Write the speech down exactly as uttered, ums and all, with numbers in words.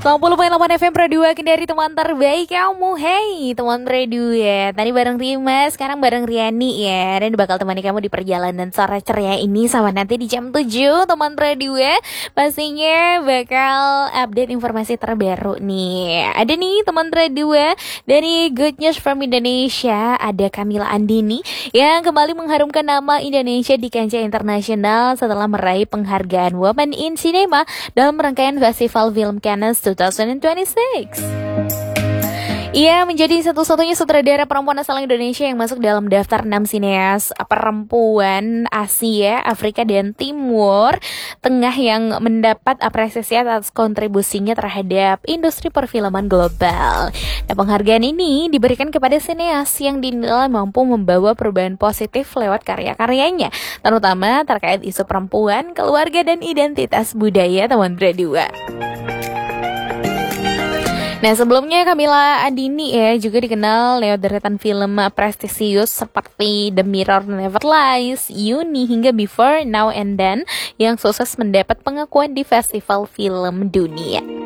sembilan puluh koma delapan F M Pro dua dari teman terbaik kamu. Hey teman Pro dua, tadi bareng Rima, sekarang bareng Riani ya. Dan bakal temani kamu di perjalanan sore ceria ini sama nanti di jam tujuh teman Pro dua. Pastinya bakal update informasi terbaru nih. Ada nih teman Pro dua dari Good News from Indonesia. Ada Camila Andini yang kembali mengharumkan nama Indonesia di kancah internasional setelah meraih penghargaan Women in Cinema dalam rangkaian Festival Film Cannes dua ribu dua puluh enam. Ia menjadi satu-satunya sutradara perempuan asal Indonesia yang masuk dalam daftar enam sineas perempuan Asia, Afrika, dan Timur Tengah yang mendapat apresiasi atas kontribusinya terhadap industri perfilman global. Nah, penghargaan ini diberikan kepada sineas yang dinilai mampu membawa perubahan positif lewat karya-karyanya, terutama terkait isu perempuan, keluarga, dan identitas budaya teman berdua. Nah, sebelumnya Camila Andini ya juga dikenal lewat deretan film prestisius seperti The Mirror Never Lies, Uni, hingga Before, Now and Then yang sukses mendapat pengakuan di festival film dunia.